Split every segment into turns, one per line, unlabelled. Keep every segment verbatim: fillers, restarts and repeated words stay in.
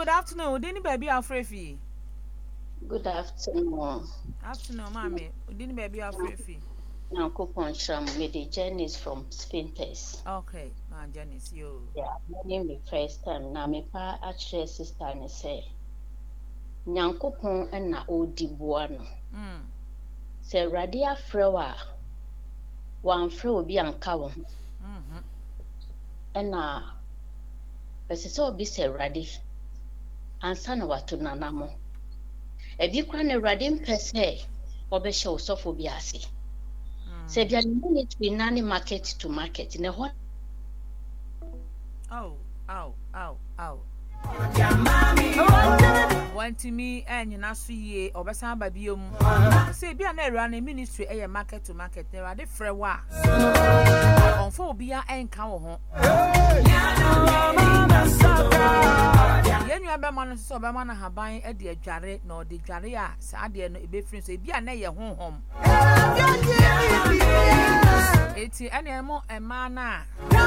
good afternoon. Didn't baby Alfrefi?
Good afternoon.
Afternoon, mommy. Didn't baby Alfrefi?
Now, coupon sham with the Janice from Spinters.
Okay, my Janice, you.
Yeah, my name is first time. Now, me pa actually sister and say, Nyankopon and na odi buano.
Hmm.
Say, Radia Frewa, one frew be uncover.
Hmm.
And na, as so be say, Radi, and son of what to Nanamo. If you can a Radim per se, or be show so for biasi. Say, you need to be nanny market to market in a what?
Oh, oh, oh, oh. Want to me and you not see or Basan Babium. Say, be an error ministry a market to market. There are different wa on phobia and cow. Yen you have a man so Baman have buying a dear jarret nor the jarria, Sadia no be friends, be a nay home home. It's any more a mana.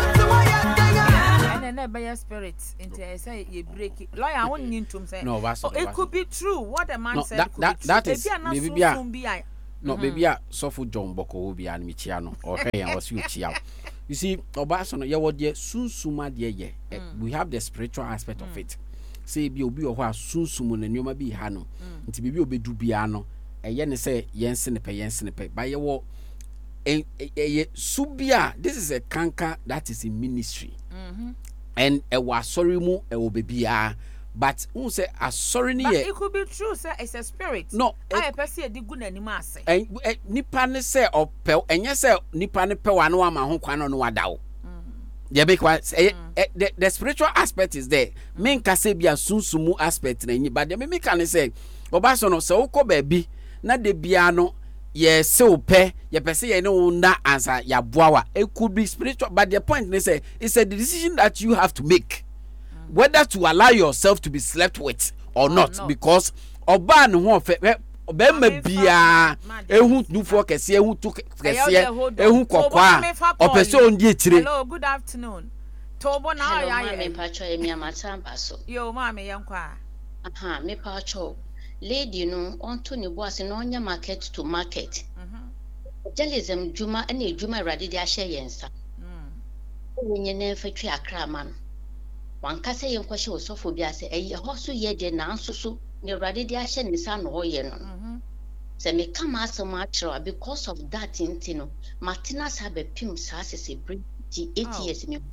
And then never your spirits into I say you break it. Lawyer, I won't need to say
no,
oh, it could be true. What a man
no,
said
that,
could
that,
be
that
true.
is
Maybe
maybe
soon be I.
No, baby, a sofu John Boko will be an Michiano or hey, I was you chiao. You see, Obasono, ya what ye soon suma dear ye. We have the spiritual aspect of it. Say be obi or what soon sumun and you may be hano. It be obi dubiano. A yen say yensen pe yensen pe by your walk. A subia, this is a canker that is in ministry. And a was sorry mo a will be a. But who say a sorry near?
It could be true, sir. It's a spirit.
No,
I perceive the good anymore.
And Nipan say or pel, and yes, sir, Nipan pewano, my home quano no adao. Yeah, because the spiritual aspect is there. Men can say be a soon sumu aspect, but the mimic can say, Obasono, so ko baby, not the piano, yes, so pe, ye per se, no, that answer, ya boa. It could be spiritual, but the point they say, it's a decision that you have to make. Whether to allow yourself to be slept with or, or not, not, because oba no ho fe obema bia ehun du for kese ehun tu kese ehun kokwa opese ondi etire.
Hello, good afternoon. Tobo na ya
me pacho emi amatamba so.
Yo ma me yankwa.
Aha, me pacho. Lady no onto ne boase no onya market to market. Mhm. Journalism juma ene juma rade dia hye yensa. Mhm. Onye na fatwi akra man. One can say, Uncle Sophobia say, a horse ye did now so near radiation is an oil. Say, me come as so much because of that in Tino. Martinez have a pim sass a bring eight years me.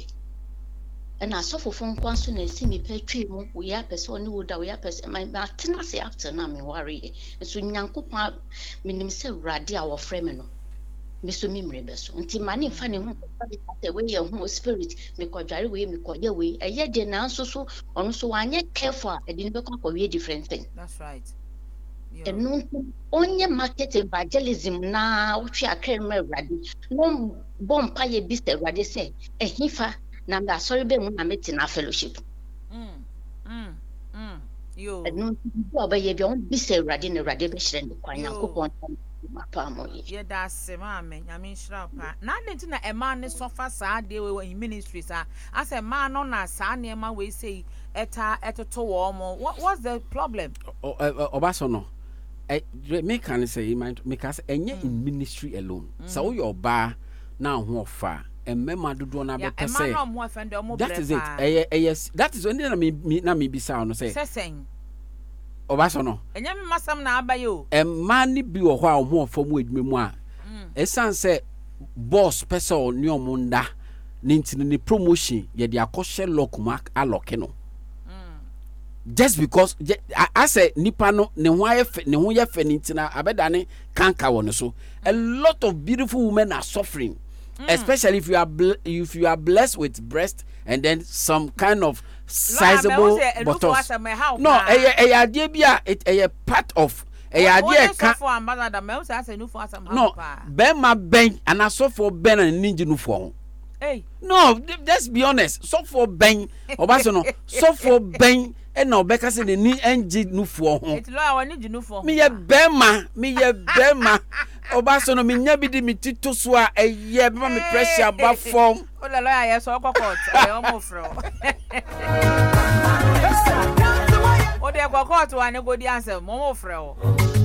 And I saw for phone constant and see me pay tree. We are person who would we are person. My Martinez after now me worry. And so Yanko minim say radia or fremeno. Mister Mimre Besso, until money funny the way your home spirit, me call Jerry way, me call your way, a year then answer so, on so I yet careful, I didn't become a different thing.
That's right.
And no only market evangelism now, which I can't remember. No bomb pie beast, Raddy say, a hifa, number sorry, be when I met in our fellowship.
Mm, mm, mm. You
no, but you don't be say Radin a radiation and the quine coupon.
Yeah, that's a man. I mean, shrub. Nothing a man is so fast, sad day in ministries. As a man on a son, near my way say, eta et a toe or what was the problem?
Obasono, me can say, make us any in ministry alone. So your bar now, who far. And Mamma do not have a say. That is it. Yes, that is only me, not me be sound. Say,
saying.
Obasono.
And you must some now by you.
A man be a while more from with me more. A son said, boss, peso, new munda, nintin the promotion, yet the akoshe lokumak a lokeno. Just because I say Nipano, Newaif, Nehuya Fenintina, Abedane, Kanka one so. A lot of beautiful women are suffering. Especially if you are if you are blessed with breast and then some kind of sizable buttocks. No, a idea be a part of a idea. No, Ben my ben and I saw for Ben and Ninja for.
Hey,
no, let's be honest. So for Ben, Obasono, so for Ben. And no, because the knee engine no for home.
It's low, I need you no for
me. A bema, me a bema. Obasono, me never did me to swa a year, me pressure above form.
Oh, la lawyer, so I almost court one go di answer mo mo frɛ wo